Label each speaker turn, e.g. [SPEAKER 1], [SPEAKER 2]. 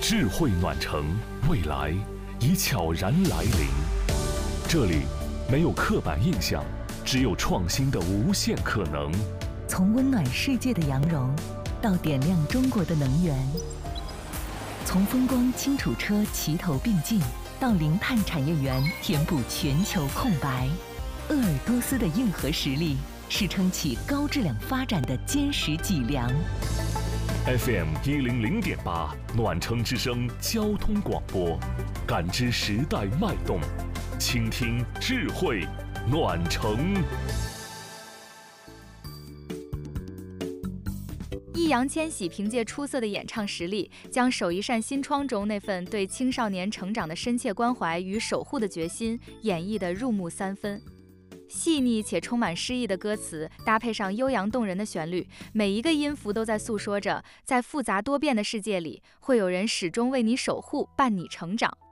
[SPEAKER 1] 智慧暖城，未来已悄然来临。这里没有刻板印象，只有创新的无限可能。
[SPEAKER 2] 从温暖世界的阳融，到点亮中国的能源；从风光轻楚车齐头并进，到零碳产业园填补全球空白。鄂尔多斯的硬核实力是撑起高质量发展的坚实脊梁。
[SPEAKER 1] FM 100.8暖城之声交通广播，感知时代脉动，倾听智慧暖城。
[SPEAKER 3] 易烊千玺凭借出色的演唱实力，将守一扇心窗中那份对青少年成长的深切关怀与守护的决心演绎得入木三分。细腻且充满诗意的歌词，搭配上悠扬动人的旋律，每一个音符都在诉说着，在复杂多变的世界里，会有人始终为你守护，伴你成长。